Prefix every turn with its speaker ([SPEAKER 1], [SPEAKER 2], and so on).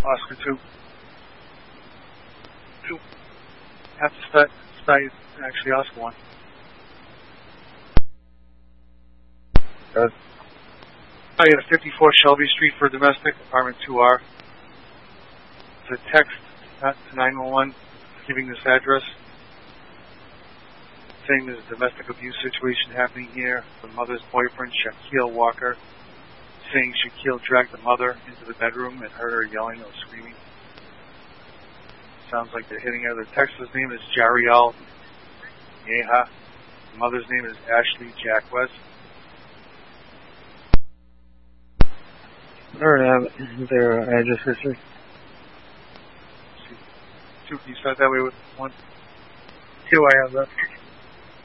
[SPEAKER 1] Oscar 2. 2. Have to start actually Oscar 1. I got a 54 Shelby Street for domestic, apartment 2R. It's a text to 911 giving this address, saying there's a domestic abuse situation happening here. The mother's boyfriend, Shaquille Walker, saying Shaquille dragged the mother into the bedroom and heard her yelling or screaming. Sounds like they're hitting her. The texter's name is Jariel Yeha. The mother's name is Ashley Jacquez.
[SPEAKER 2] Or their address history.
[SPEAKER 1] Two, can you start that way with 1?
[SPEAKER 3] 2, I have that.